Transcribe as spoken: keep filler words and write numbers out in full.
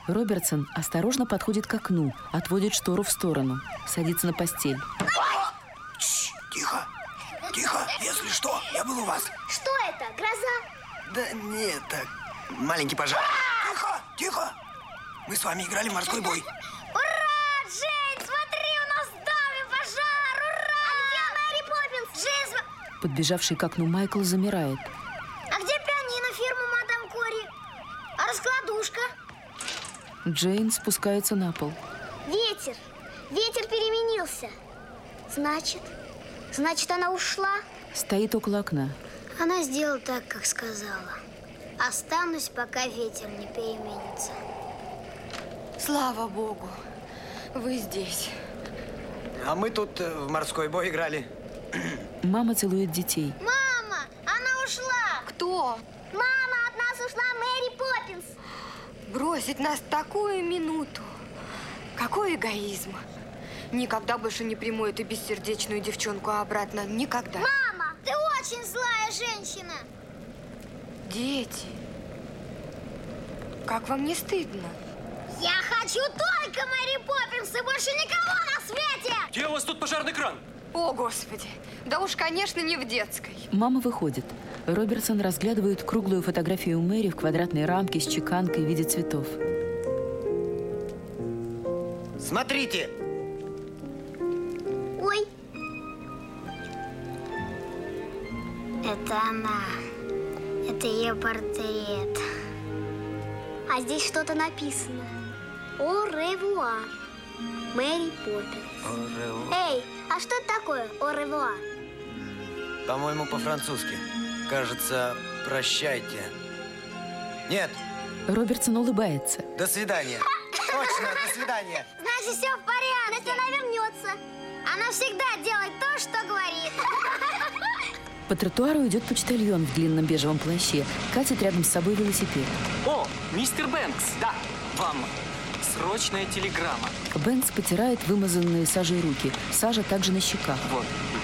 Робертсон осторожно подходит к окну, отводит штору в сторону, садится на постель. Тш, тихо, тихо, если что, я был у вас. Что это, гроза? Да нет, так, маленький пожар. Тихо, тихо, мы с вами играли в морской бой. Ура, Джейн, смотри, у нас в доме пожар, ура! А где Мэри Поппинс? Джейн... Подбежавший к окну Майкл замирает. А где пианино фирмы Мадам Кори? А раскладушка? Джейн спускается на пол. Ветер, ветер переменился. Значит, значит, она ушла? Стоит около окна. Она сделала так, как сказала. Останусь, пока ветер не переменится. Слава Богу, вы здесь. А мы тут э, в морской бой играли. Мама целует детей. Мама, она ушла! Кто? Мама, от нас ушла Мэри Поппинс. Бросить нас в такую минуту. Какой эгоизм. Никогда больше не приму эту бессердечную девчонку обратно. Никогда. Мама, ты очень злая женщина. Дети, как вам не стыдно? Я хочу только Мэри Поппинс и больше никого на свете! Где у вас тут пожарный кран? О, Господи, да уж, конечно, не в детской. Мама выходит. Робертсон разглядывает круглую фотографию Мэри в квадратной рамке с чеканкой в виде цветов. Смотрите! Ой. Это она. Это ее портрет. А здесь что-то написано. Au revoir, Мэри Поппинс. Эй, а что это такое au revoir? По-моему, по-французски. Кажется, прощайте. Нет. Робертсон улыбается. До свидания. Точно, до свидания. Значит, все в порядке. Если она вернется. Она всегда делает то, что говорит. По тротуару идет почтальон в длинном бежевом плаще. Катит рядом с собой велосипед. О, мистер Бэнкс, да, вам срочная телеграмма. Бэнкс потирает вымазанные сажей руки. Сажа также на щеках. Вот,